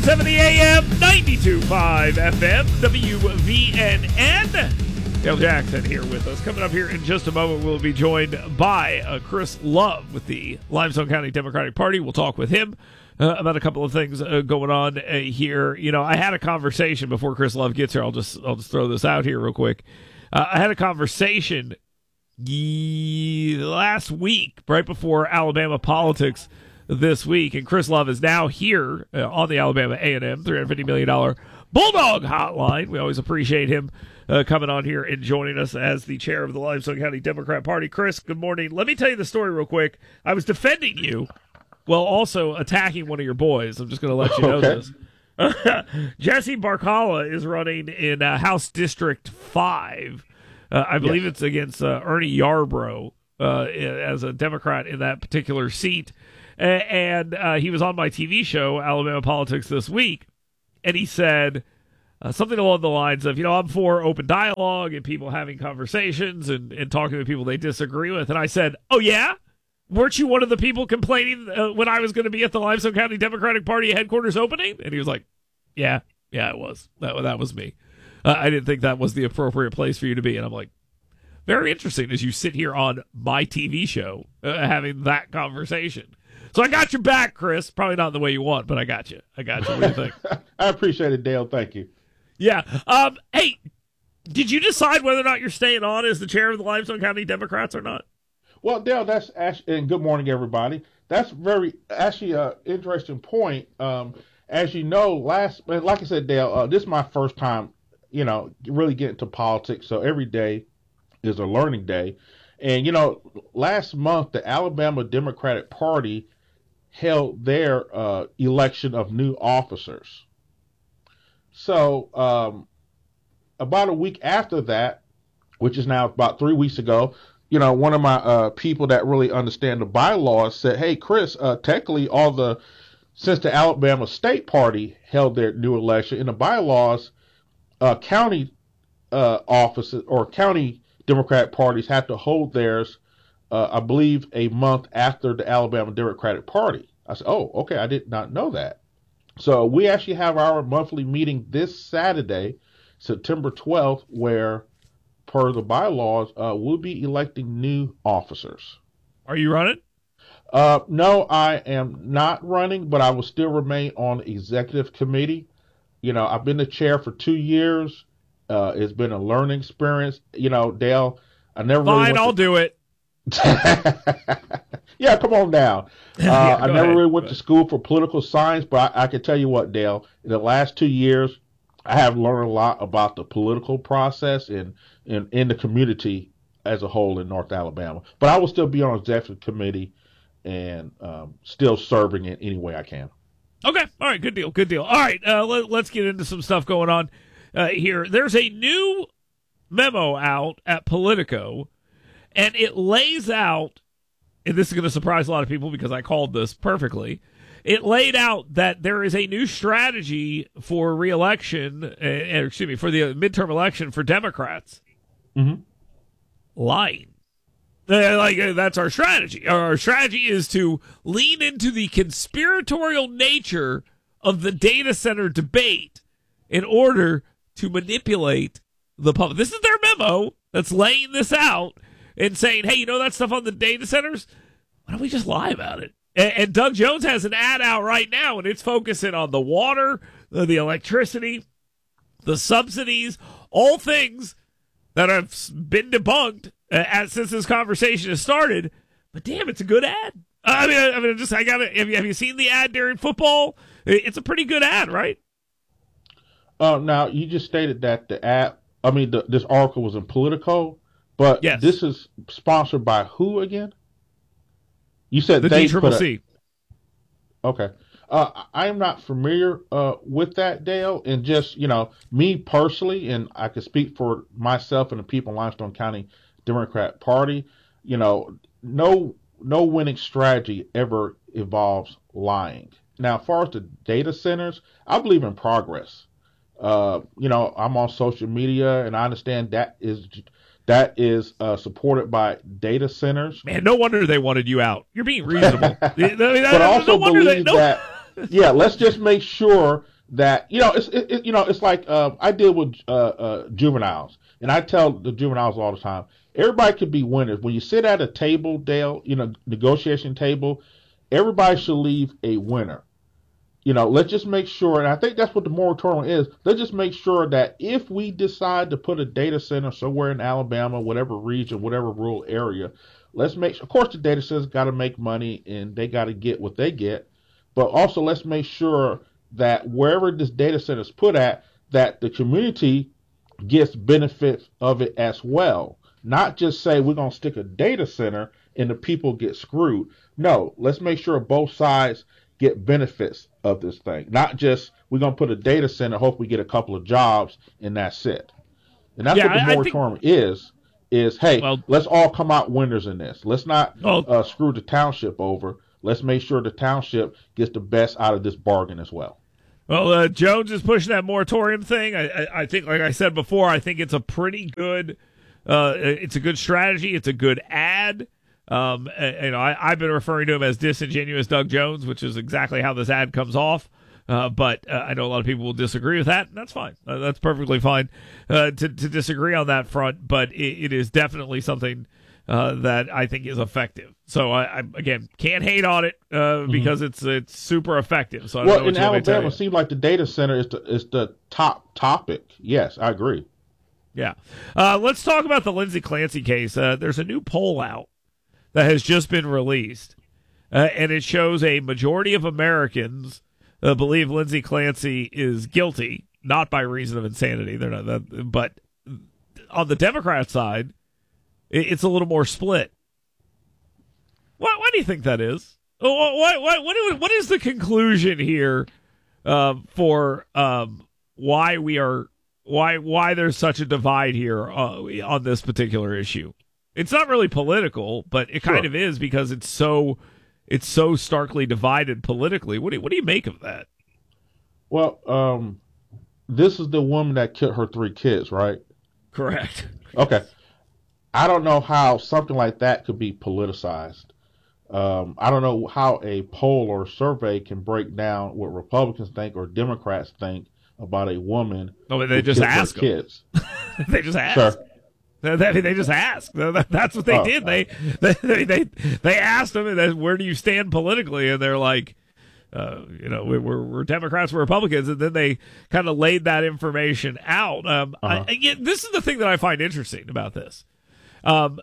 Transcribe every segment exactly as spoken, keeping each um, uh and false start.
seventy A M, ninety-two point five F M, W V N N. Dale Jackson here with us. Coming up here in just a moment, we'll be joined by uh, Chris Love with the Limestone County Democratic Party. We'll talk with him uh, about a couple of things uh, going on uh, here. You know, I had a conversation before Chris Love gets here. I'll just I'll just throw this out here real quick. Uh, I had a conversation ye- last week, right before Alabama politics this week, and Chris Love is now here uh, on the Alabama A and M three hundred fifty million dollars Bulldog Hotline. We always appreciate him uh, coming on here and joining us as the chair of the Limestone County Democrat Party. Chris, good morning. Let me tell you the story real quick. I was defending you while also attacking one of your boys. I'm just going to let you know Okay. this. Jesse Barcala is running in uh, House District five. Uh, I believe Yes. it's against uh, Ernie Yarbrough uh, as a Democrat in that particular seat. And uh, he was on my T V show, Alabama Politics This Week, and he said uh, something along the lines of, you know, I'm for open dialogue and people having conversations and, and talking to people they disagree with. And I said, oh, yeah? Weren't you one of the people complaining uh, when I was going to be at the Limestone County Democratic Party headquarters opening? And he was like, yeah, yeah, it was. That, that was me. Uh, I didn't think that was the appropriate place for you to be. And I'm like, very interesting as you sit here on my T V show uh, having that conversation. So I got your back, Chris. Probably not the way you want, but I got you. I got you. What do you think? I appreciate it, Dale. Thank you. Yeah. Um, hey, did you decide whether or not you're staying on as the chair of the Limestone County Democrats or not? Well, Dale, that's actually, and good morning, everybody. That's very actually an interesting point. Um, as you know, last, like I said, Dale, uh, this is my first time, you know, really getting to politics. So every day is a learning day. And, you know, last month, the Alabama Democratic Party held their uh, election of new officers. So um, about a week after that, which is now about three weeks ago, you know, one of my uh, people that really understand the bylaws said, hey, Chris, uh, technically all the, since the Alabama State Party held their new election, in the bylaws, uh, county uh, offices or county Democratic parties have to hold theirs Uh, I believe a month after the Alabama Democratic Party. I said, oh, okay, I did not know that. So we actually have our monthly meeting this Saturday, September twelfth, where, per the bylaws, uh, we'll be electing new officers. Are you running? Uh, no, I am not running, but I will still remain on the executive committee. You know, I've been the chair for two years. Uh, it's been a learning experience. You know, Dale, I never really Fine, I'll to... do it. Yeah, come on now. Uh, yeah, I never ahead. really went to school for political science, but I, I can tell you what, Dale, in the last two years, I have learned a lot about the political process and in, in the community as a whole in North Alabama. But I will still be on executive committee and um, still serving in any way I can. Okay. All right. Good deal. Good deal. All right. Uh, let, let's get into some stuff going on uh, here. There's a new memo out at Politico, and it lays out, and this is going to surprise a lot of people because I called this perfectly. It laid out that there is a new strategy for reelection, uh, excuse me, for the midterm election for Democrats. Mm-hmm. Lying. Uh, like uh, that's our strategy. Our strategy is to lean into the conspiratorial nature of the data center debate in order to manipulate the public. This is their memo that's laying this out and saying, hey, you know that stuff on the data centers? Why don't we just lie about it? And, and Doug Jones has an ad out right now, and it's focusing on the water, the, the electricity, the subsidies, all things that have been debunked uh, as, since this conversation has started. But damn, it's a good ad. Uh, I mean, I, I mean, just I got to. Have you, have you seen the ad during football? It's a pretty good ad, right? Uh, now you just stated that the ad. I mean, the, this article was in Politico, but yes. This is sponsored by who again? You said the they D C C. Okay. Uh, I am not familiar uh, with that, Dale, and just, you know, me personally, and I can speak for myself and the people in Limestone County Democrat Party, you know, no no winning strategy ever involves lying. Now, as far as the data centers, I believe in progress. Uh, you know, I'm on social media, and I understand that is that is uh, supported by data centers. Man, no wonder they wanted you out. You're being reasonable. I mean, but I also no believe they, no. that, yeah, let's just make sure that you know it's it, it, you know it's like uh, I deal with uh, uh, juveniles, and I tell the juveniles all the time, everybody could be winners. When you sit at a table, Dale, you know, negotiation table, everybody should leave a winner. You know, let's just make sure, and I think that's what the moratorium is. Let's just make sure that if we decide to put a data center somewhere in Alabama, whatever region, whatever rural area, let's make. Of course, the data centers got to make money and they got to get what they get, but also let's make sure that wherever this data center is put at, that the community gets benefit of it as well. Not just say we're going to stick a data center and the people get screwed. No, let's make sure both sides get benefits of this thing. Not just we're going to put a data center, hope we get a couple of jobs, and that's it. And that's yeah, what the I, moratorium I think, is, is, hey, well, let's all come out winners in this. Let's not well, uh, screw the township over. Let's make sure the township gets the best out of this bargain as well. Well, uh, Jones is pushing that moratorium thing. I, I, I think, like I said before, I think it's a pretty good, uh, it's a good strategy. It's a good ad. Um, and, you know, I, I've been referring to him as disingenuous Doug Jones, which is exactly how this ad comes off. Uh, but uh, I know a lot of people will disagree with that, and that's fine. Uh, that's perfectly fine uh, to, to disagree on that front. But it, it is definitely something uh, that I think is effective. So I, I again can't hate on it uh, mm-hmm. because it's it's super effective. So I don't well, know what in you want me to tell Alabama, you. it seems like the data center is the is the top topic. Yes, I agree. Yeah, uh, let's talk about the Lindsey Clancy case. Uh, there's a new poll out that has just been released, uh, and it shows a majority of Americans uh, believe Lindsey Clancy is guilty, not by reason of insanity. They're not that, but on the Democrat side, it, it's a little more split. Why, why do you think that is? What what what what is the conclusion here uh, for um, why we are why why there's such a divide here uh, on this particular issue? It's not really political, but it kind Sure. of is because it's so it's so starkly divided politically. What do you, what do you make of that? Well, um, this is the woman that killed her three kids, right? Correct. Okay. I don't know how something like that could be politicized. Um, I don't know how a poll or survey can break down what Republicans think or Democrats think about a woman. Oh, they who just killed her ask 'em. kids. They just asked. Sure. They, they just asked. That's what they Oh. did. They, they they they asked them, and then, where do you stand politically? And they're like, uh, you know, we're, we're Democrats, we're Republicans, and then they kind of laid that information out. Um, Uh-huh. I, again, this is the thing that I find interesting about this. Um,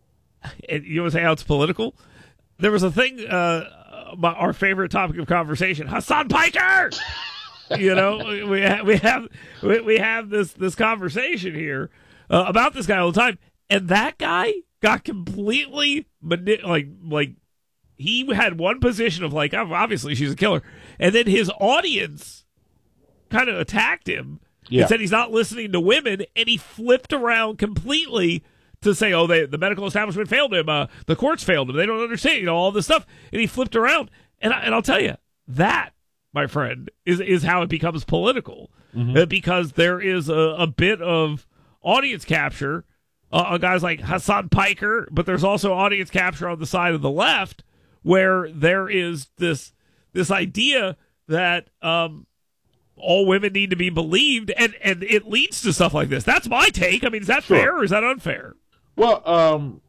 and you want to say how it's political? There was a thing, uh, my, our favorite topic of conversation, Hassan Piker. You know, we have we have we, we have this this conversation here uh, about this guy all the time, and that guy got completely mani- like like he had one position of like, obviously she's a killer, and then his audience kind of attacked him Yeah. and said he's not listening to women, and he flipped around completely to say, oh, they, the medical establishment failed him, uh, the courts failed him, they don't understand, you know, all this stuff, and he flipped around, and I, and I'll tell you that, my friend, is is how it becomes political, Mm-hmm. uh, because there is a, a bit of audience capture uh, on guys like Hassan Piker, but there's also audience capture on the side of the left where there is this this idea that um, all women need to be believed, and, and it leads to stuff like this. That's my take. I mean, is that Sure. fair or is that unfair? Well, um,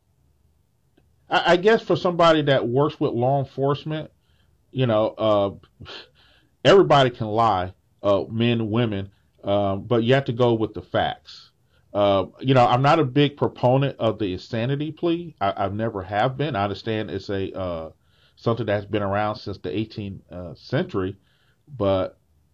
I, I guess for somebody that works with law enforcement, you know, uh, everybody can lie, uh, men, women, um, but you have to go with the facts. Uh, you know, I'm not a big proponent of the insanity plea. I, I've never have been. I understand it's a uh, something that's been around since the eighteenth uh, century, but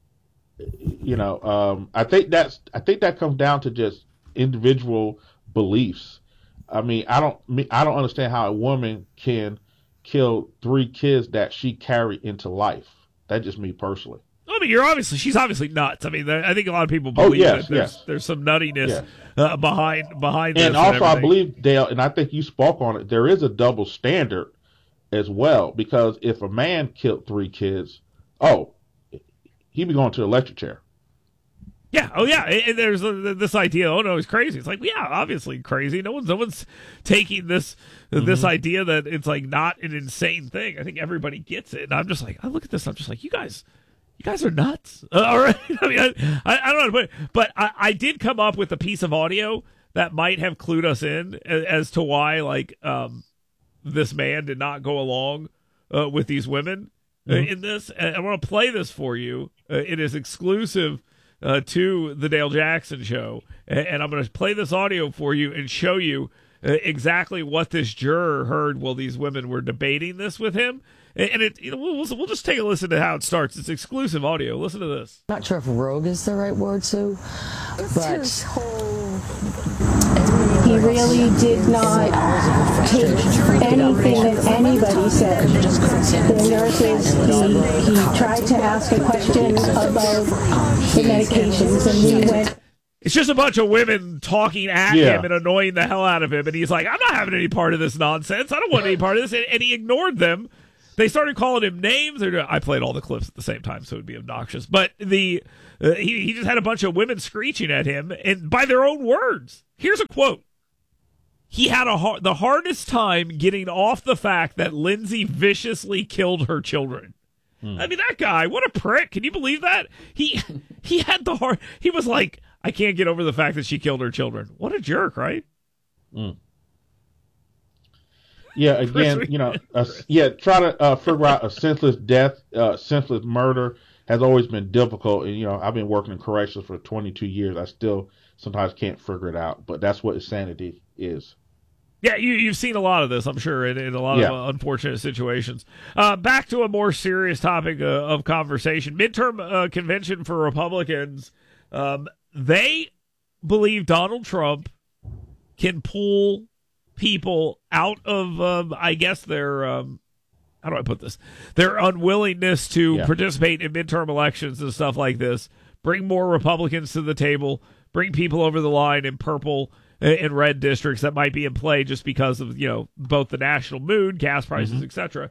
you know, um, I think that's I think that comes down to just individual beliefs. I mean, I don't I don't understand how a woman can kill three kids that she carried into life. That's just me personally. I mean, you're obviously she's obviously nuts. I mean, I think a lot of people Oh, believe yes, that there's yes. there's some nuttiness Yes. uh, behind behind this. And also, I everything. believe, Dale, and I think you spoke on it, there is a double standard as well, because if a man killed three kids, oh, he'd be going to the electric chair. Yeah. Oh, yeah. And and there's uh, this idea. Oh no, he's crazy. It's like, yeah, obviously crazy. No one's no one's taking this this Mm-hmm. idea that it's like not an insane thing. I think everybody gets it. And I'm just like, I look at this. I'm just like, you guys, you guys are nuts. Uh, all right. I mean, I, I, I don't know how to put it, but I, I did come up with a piece of audio that might have clued us in as, as to why, like, um, this man did not go along uh, with these women uh, mm-hmm. in this. And I want to play this for you. Uh, it is exclusive uh, to the Dale Jackson Show, and, and I'm going to play this audio for you and show you uh, exactly what this juror heard while these women were debating this with him. And it, you know, we'll, we'll just take a listen to how it starts. It's exclusive audio. Listen to this. I'm not sure if rogue is the right word, Sue, but his whole. He really did not take anything that anybody said. The nurses, he, he tried to ask a question about the medications, and we went. It's just a bunch of women talking at yeah. him and annoying the hell out of him. And he's like, I'm not having any part of this nonsense. I don't want any part of this. And, and he ignored them. They started calling him names. I played all the clips at the same time, so it would be obnoxious. But the uh, he, he just had a bunch of women screeching at him, and by their own words. Here's a quote. He had a hard, the hardest time getting off the fact that Lindsay viciously killed her children. Hmm. I mean, that guy, what a prick. Can you believe that? He he had the hard, he was like, I can't get over the fact that she killed her children. What a jerk, right? Hmm. Yeah, again, you know, uh, yeah, try to uh, figure out a senseless death, uh, senseless murder has always been difficult. And, you know, I've been working in corrections for twenty-two years. I still sometimes can't figure it out, but that's what insanity is. Yeah, you, you've seen a lot of this, I'm sure, in, in a lot yeah. of uh, unfortunate situations. Uh, back to a more serious topic uh, of conversation. Midterm uh, convention for Republicans. Um, they believe Donald Trump can pull people out of, um, I guess, their, um, how do I put this? Their unwillingness to yeah. participate in midterm elections and stuff like this. Bring more Republicans to the table. Bring people over the line in purple and red districts that might be in play just because of, you know, both the national mood, gas prices, mm-hmm. et cetera.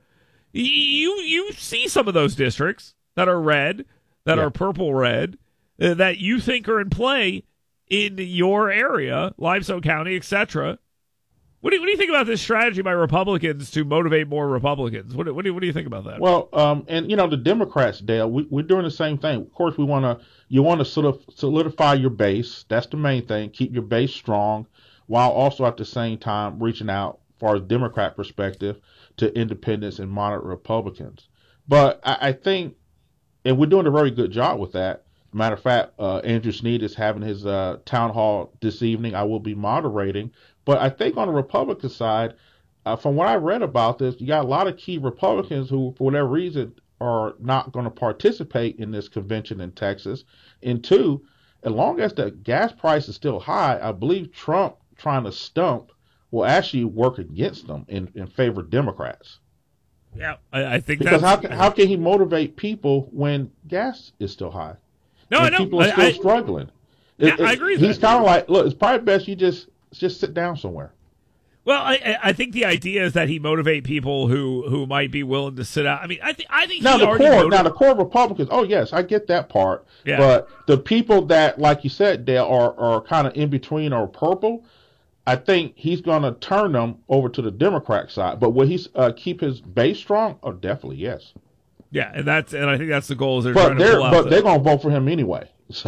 You you see some of those districts that are red, that yeah. are purple red, uh, that you think are in play in your area, Limestone County, et cetera. What do, you, what do you think about this strategy by Republicans to motivate more Republicans? What, what, do, you, what do you think about that? Well, um, and, you know, the Democrats, Dale, we, we're doing the same thing. Of course, we want to you want to sort of solidify your base. That's the main thing. Keep your base strong while also at the same time reaching out, as far as Democrat perspective, to independents and moderate Republicans. But I, I think, and we're doing a very good job with that. Matter of fact, uh, Andrew Snead is having his uh, town hall this evening. I will be moderating. But I think on the Republican side, uh, from what I read about this, you got a lot of key Republicans who, for whatever reason, are not going to participate in this convention in Texas. And two, as long as the gas price is still high, I believe Trump trying to stump will actually work against them in, in favor of Democrats. Yeah, I, I think because that's... how can, how can he motivate people when gas is still high? No, I know. People are still I, struggling. Yeah, it, it, I agree with He's that. kind of like, look, it's probably best you just just sit down somewhere. Well, I, I think the idea is that he motivate people who, who might be willing to sit out. I mean, I think I think now he the already core motiv- now the core Republicans. Oh yes, I get that part. Yeah. But the people that, like you said, they are are kind of in between or purple. I think he's going to turn them over to the Democrat side. But will he uh, keep his base strong? Oh, definitely yes. Yeah, and that's and I think that's the goal. Is they're but trying to they're pull out but the, they're going to vote for him anyway. So.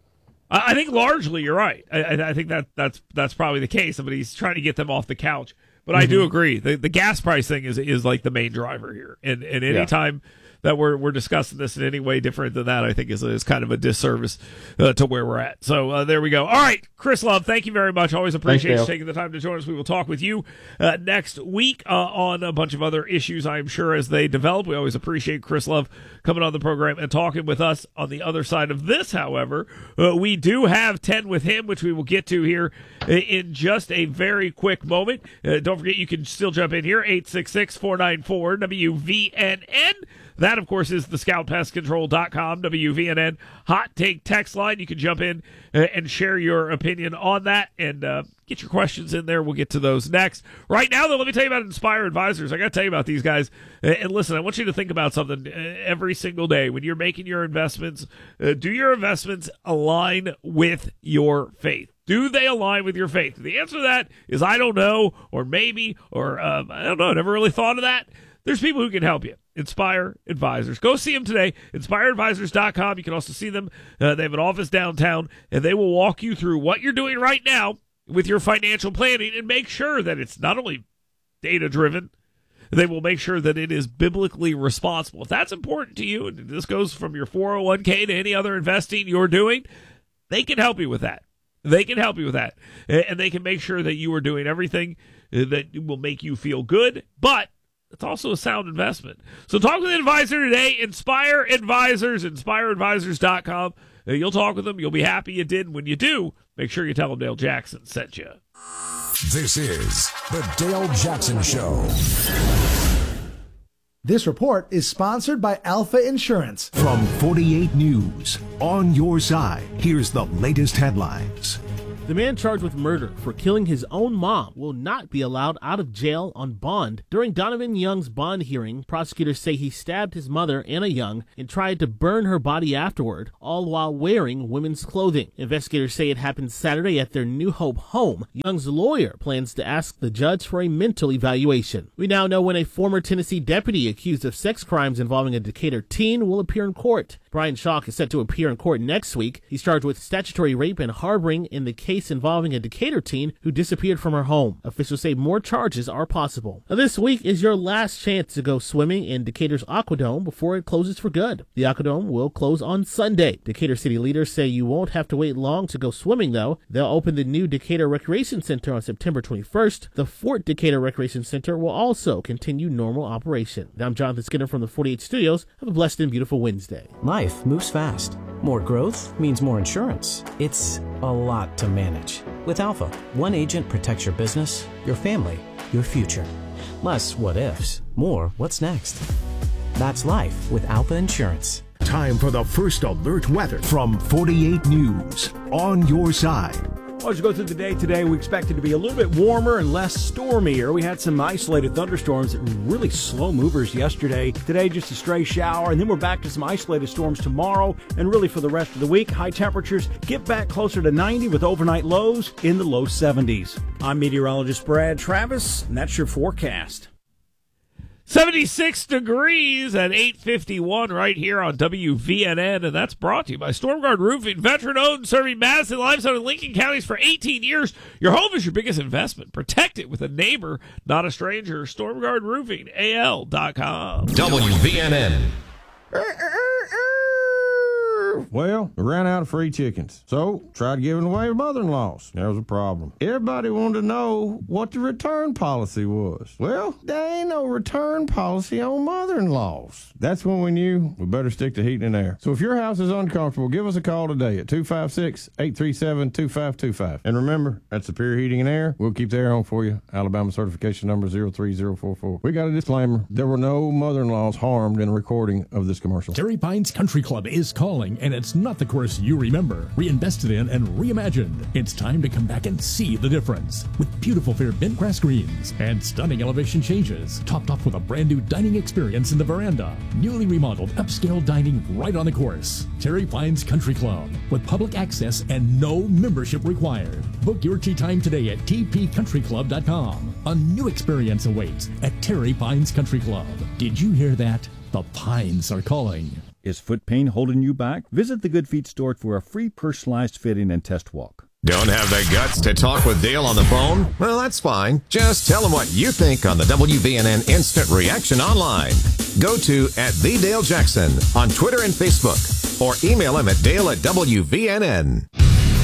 I think largely you're right. I, I think that that's that's probably the case. But he's trying to get them off the couch. But mm-hmm. I do agree. The the gas price thing is is like the main driver here. And and any yeah. time that we're we're discussing this in any way different than that, I think is is kind of a disservice uh, to where we're at. So uh, there we go. All right, Chris Love, thank you very much. Always appreciate Thanks, you taking the time to join us. We will talk with you uh, next week uh, on a bunch of other issues, I'm sure, as they develop. We always appreciate Chris Love coming on the program and talking with us. On the other side of this, however, uh, we do have ten with him, which we will get to here in just a very quick moment. Uh, don't forget, you can still jump in here, eight six six, four nine four, W V N N. That, of course, is the scout pest control dot com, W V N N hot take text line. You can jump in uh, and share your opinion on that and uh, get your questions in there. We'll get to those next. Right now, though, let me tell you about Inspire Advisors. I got to tell you about these guys. Uh, and listen, I want you to think about something uh, every single day. When you're making your investments, uh, do your investments align with your faith? Do they align with your faith? The answer to that is I don't know, or maybe, or um, I don't know. I never really thought of that. there's people who can help you. Inspire Advisors. Go see them today, inspire advisors dot com. You can also see them. Uh, they have an office downtown, and they will walk you through what you're doing right now with your financial planning and make sure that it's not only data-driven, they will make sure that it is biblically responsible. If that's important to you, and this goes from your four oh one k to any other investing you're doing, they can help you with that. They can help you with that. And they can make sure that you are doing everything that will make you feel good, but it's also a sound investment. So talk with an advisor today. Inspire Advisors, inspire advisors dot com. You'll talk with them. You'll be happy you did. When you do, make sure you tell them Dale Jackson sent you. This is the Dale Jackson Show. This report is sponsored by Alpha Insurance. From forty-eight News, on your side, here's the latest headlines. The man charged with murder for killing his own mom will not be allowed out of jail on bond. During Donovan Young's bond hearing, prosecutors say he stabbed his mother, Anna Young, and tried to burn her body afterward, all while wearing women's clothing. Investigators say it happened Saturday at their New Hope home. Young's lawyer plans to ask the judge for a mental evaluation. We now know when a former Tennessee deputy accused of sex crimes involving a Decatur teen will appear in court. Brian Schalk is set to appear in court next week. He's charged with statutory rape and harboring in the case involving a Decatur teen who disappeared from her home. Officials say more charges are possible. Now, this week is your last chance to go swimming in Decatur's Aquadome before it closes for good. The Aquadome will close on Sunday. Decatur city leaders say you won't have to wait long to go swimming, though. They'll open the new Decatur Recreation Center on September twenty-first. The Fort Decatur Recreation Center will also continue normal operation. Now, I'm Jonathan Skinner from the forty-eight Studios. Have a blessed and beautiful Wednesday. Life moves fast. More growth means more insurance. It's a lot to manage. With Alpha, one agent protects your business, your family, your future. Less what ifs, more what's next. That's life with Alpha Insurance. Time for the first alert weather from forty-eight News, on your side. Well, as we go through the day today, we expect it to be a little bit warmer and less stormier. We had some isolated thunderstorms, really slow movers yesterday. Today, just a stray shower, and then we're back to some isolated storms tomorrow. And really for the rest of the week, high temperatures get back closer to ninety with overnight lows in the low seventies. I'm meteorologist Brad Travis, and that's your forecast. seventy-six degrees at eight fifty-one right here on W V N N, and that's brought to you by Stormguard Roofing, veteran-owned, serving Madison, Limestone, and Lincoln counties for eighteen years. Your home is your biggest investment. Protect it with a neighbor, not a stranger. Stormguard Roofing, A L dot com. W V N N. Well, we ran out of free chickens, so tried giving away to mother-in-laws. There was a problem. Everybody wanted to know what the return policy was. Well, there ain't no return policy on mother-in-laws. That's when we knew we better stick to heating and air. So if your house is uncomfortable, give us a call today at two five six, eight three seven, two five two five. And remember, at Superior Heating and Air, we'll keep the air on for you. Alabama certification number zero three zero four four. We got a disclaimer. There were no mother-in-laws harmed in a recording of this commercial. Terry Pines Country Club is calling, and it's not the course you remember. Reinvested in and reimagined. It's time to come back and see the difference. With beautiful fair bent grass greens and stunning elevation changes, topped off with a brand new dining experience in the veranda. Newly remodeled upscale dining right on the course. Terry Pines Country Club, with public access and no membership required. Book your tea time today at t p country club dot com. A new experience awaits at Terry Pines Country Club. Did you hear that? The Pines are calling. Is foot pain holding you back? Visit the Good Feet store for a free personalized fitting and test walk. Don't have the guts to talk with Dale on the phone? Well, that's fine. Just tell him what you think on the W V N N Instant Reaction online. Go to at the Dale Jackson on Twitter and Facebook, or email him at Dale at W V N N.